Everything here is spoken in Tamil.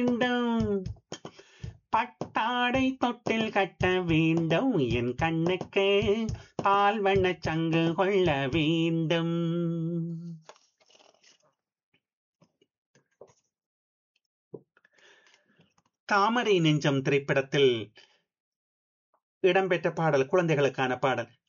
வேண்டும் பட்டாடை தொட்டில் கட்ட வேண்டும் என் கண்ணுக்கு பால் வண்ணச் சங்கு கொள்ள வேண்டும். தாமரை நெஞ்சம் திரைப்படத்தில் இடம்பெற்ற பாடல், குழந்தைகளுக்கான பாடல்.